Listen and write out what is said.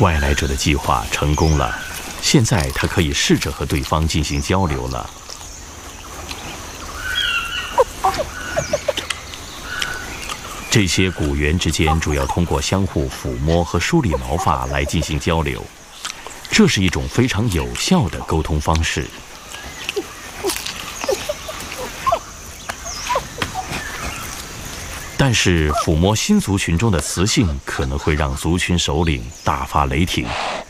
外来者的计划成功了，现在他可以试着和对方进行交流了。这些古猿之间主要通过相互抚摸和梳理毛发来进行交流，这是一种非常有效的沟通方式。但是，抚摸新族群中的雌性可能会让族群首领大发雷霆，